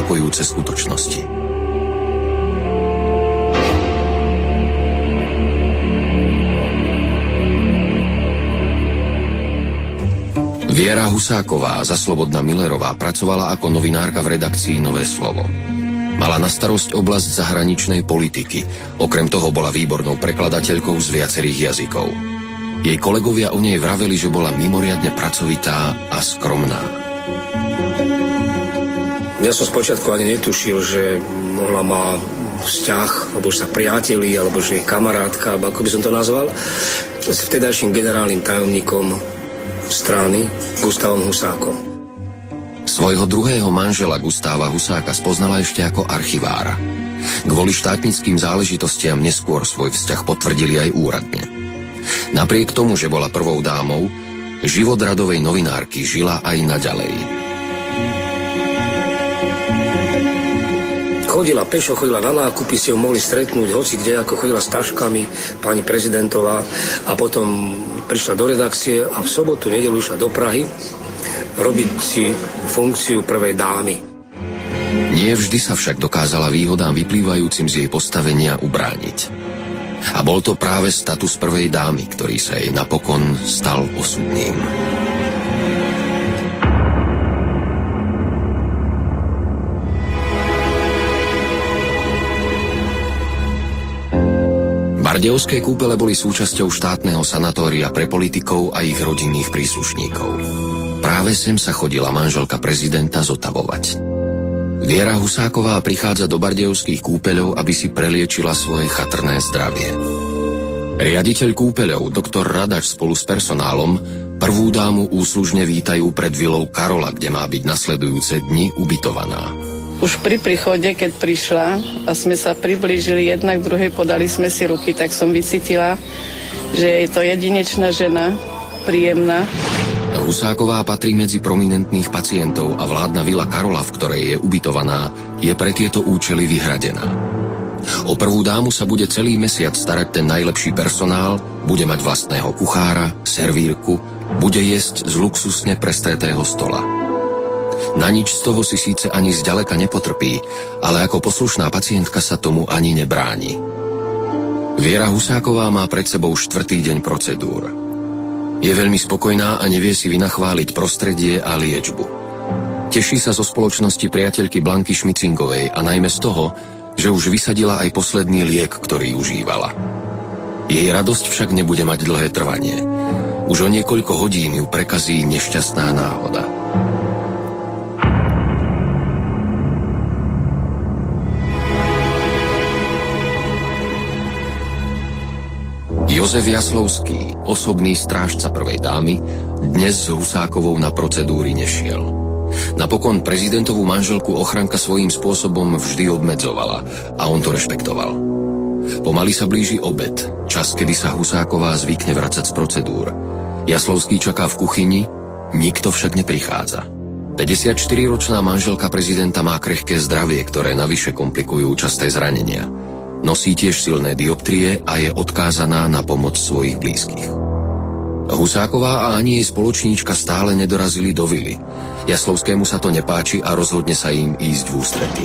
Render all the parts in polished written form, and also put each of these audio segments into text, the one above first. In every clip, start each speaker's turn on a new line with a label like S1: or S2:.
S1: šokujúce skutočnosti. Viera Husáková za Slobodná Millerová pracovala ako novinárka v redakcii Nové slovo. Mala na starosť oblasť zahraničnej politiky, okrem toho bola výbornou prekladateľkou z viacerých jazykov. Jej kolegovia o nej vraveli, že bola mimoriadne pracovitá a skromná.
S2: Ja som spočiatku ani netušil, že mohla má vzťah, alebo že sa priateli, alebo že je kamarátka, alebo ako by som to nazval, s vtedajším generálnym tajomníkom strany Gustavom Husákom.
S1: Svojho druhého manžela Gustáva Husáka spoznala ešte ako archivára. Kvôli štátnickým záležitostiam neskôr svoj vzťah potvrdili aj úradne. Napriek tomu, že bola prvou dámou, život radovej novinárky žila aj naďalej.
S2: Chodila pešo, chodila na nákupy, si ho mohli stretnúť hoci kde, ako chodila s taškami pani prezidentová a potom prišla do redakcie a v sobotu, nedeľu išla do Prahy robiť si funkciu prvej dámy.
S1: Nie vždy sa však dokázala výhodám vyplývajúcim z jej postavenia ubrániť. A bol to práve status prvej dámy, ktorý sa jej napokon stal osudným. Bardejovské kúpele boli súčasťou štátneho sanatória pre politikov a ich rodinných príslušníkov. Práve sem sa chodila manželka prezidenta zotavovať. Viera Husáková prichádza do Bardejovských kúpeľov, aby si preliečila svoje chatrné zdravie. Riaditeľ kúpeľov, doktor Radač spolu s personálom, prvú dámu úslužne vítajú pred vilou Karola, kde má byť nasledujúce dni ubytovaná.
S3: Už pri príchode, keď prišla a sme sa priblížili jedna k druhej, podali sme si ruky, tak som vycítila, že je to jedinečná žena, príjemná.
S1: Husáková patrí medzi prominentných pacientov a vládna vila Karola, v ktorej je ubytovaná, je pre tieto účely vyhradená. O prvú dámu sa bude celý mesiac starať ten najlepší personál, bude mať vlastného kuchára, servírku, bude jesť z luxusne prestretého stola. Na nič z toho si síce ani zďaleka nepotrpí, ale ako poslušná pacientka sa tomu ani nebráni. Viera Husáková má pred sebou 4. deň procedúr. Je veľmi spokojná a nevie si vynachváliť prostredie a liečbu. Teší sa zo spoločnosti priateľky Blanky Šmicingovej a najmä z toho, že už vysadila aj posledný liek, ktorý užívala. Jej radosť však nebude mať dlhé trvanie. Už o niekoľko hodín ju prekazí nešťastná náhoda. Jozef Jaslovský, osobný strážca prvej dámy, dnes s Husákovou na procedúry nešiel. Napokon prezidentovú manželku ochranka svojím spôsobom vždy obmedzovala a on to rešpektoval. Pomaly sa blíži obed, čas, kedy sa Husáková zvykne vracať z procedúr. Jaslovský čaká v kuchyni, nikto však neprichádza. 54-ročná manželka prezidenta má krehké zdravie, ktoré navyše komplikujú časté zranenia. Nosí tiež silné dioptrie a je odkázaná na pomoc svojich blízkych. Husáková a ani jej spoločníčka stále nedorazili do vily. Jaslovskému sa to nepáči a rozhodne sa im ísť v ústretí.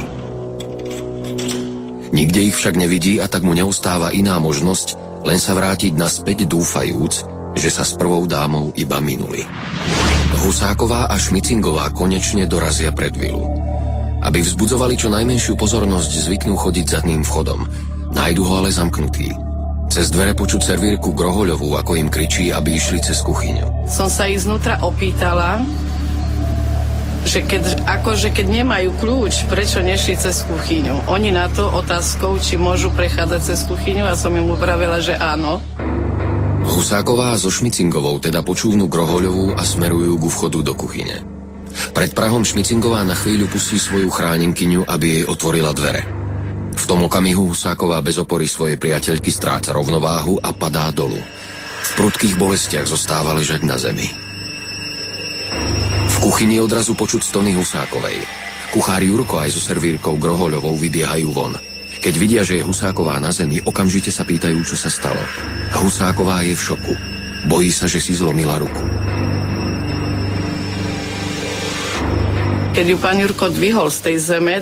S1: Nikde ich však nevidí a tak mu neustáva iná možnosť, len sa vrátiť naspäť dúfajúc, že sa s prvou dámou iba minuli. Husáková a Šmicingová konečne dorazia pred vilu. Aby vzbudzovali čo najmenšiu pozornosť, zvyknú chodiť zadným vchodom. Nájdu ho ale zamknutý. Cez dvere počuť servírku Grohoľovú, ako im kričí, aby išli cez kuchyňu.
S3: Som sa ich znútra opýtala, že keď nemajú kľúč, prečo nešli cez kuchyňu. Oni na to otázkou, či môžu prechádzať cez kuchyňu, a som im upravila, že áno.
S1: Husáková so Šmicingovou teda počúvnu Grohoľovú a smerujú ku vchodu do kuchyne. Pred prahom Šmicingová na chvíľu pustí svoju chránenkyňu, aby jej otvorila dvere. V tom okamihu Husáková bez opory svojej priateľky stráca rovnováhu a padá dolu. V prudkých bolestiach zostáva ležať na zemi. V kuchyni odrazu počuť stony Husákovej. Kuchár Jurko aj so servírkou Grohoľovou vybiehajú von. Keď vidia, že je Husáková na zemi, okamžite sa pýtajú, čo sa stalo. Husáková je v šoku. Bojí sa, že si zlomila ruku.
S3: Keď ju pán Jurko dvihol z tej zeme,